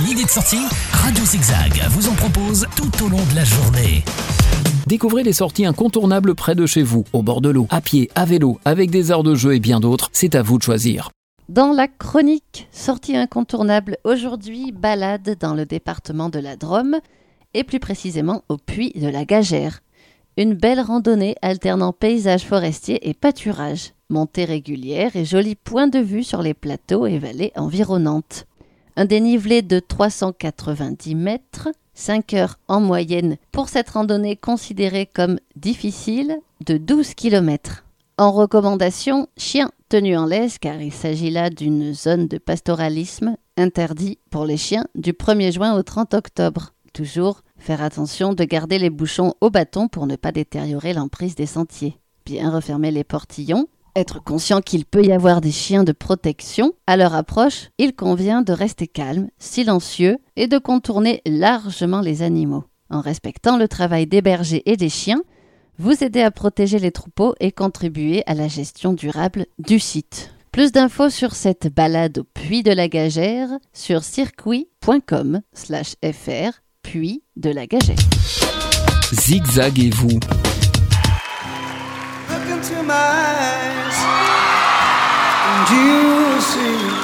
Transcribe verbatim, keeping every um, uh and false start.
idée de sortie, Radio Zigzag vous en propose tout au long de la journée. Découvrez les sorties incontournables près de chez vous, au bord de l'eau, à pied, à vélo, avec des aires de jeu et bien d'autres. C'est à vous de choisir. Dans la chronique sortie incontournable, aujourd'hui, balade dans le département de la Drôme et plus précisément au puits de la Gagère. Une belle randonnée alternant paysage forestier et pâturage, montée régulière et joli point de vue sur les plateaux et vallées environnantes. Un dénivelé de trois cent quatre-vingt-dix mètres, cinq heures en moyenne pour cette randonnée considérée comme difficile, de douze kilomètres. En recommandation, chien tenu en laisse car il s'agit là d'une zone de pastoralisme interdit pour les chiens du premier juin au trente octobre. Toujours faire attention de garder les bouchons au bâton pour ne pas détériorer l'emprise des sentiers. Bien refermer les portillons. Être conscient qu'il peut y avoir des chiens de protection. À leur approche, il convient de rester calme, silencieux et de contourner largement les animaux. En respectant le travail des bergers et des chiens, vous aidez à protéger les troupeaux et contribuer à la gestion durable du site. Plus d'infos sur cette balade au puits de la Gagère sur circuit point com slash f r puits de la Gagère. Zigzag et vous. Look into my eyes and you will see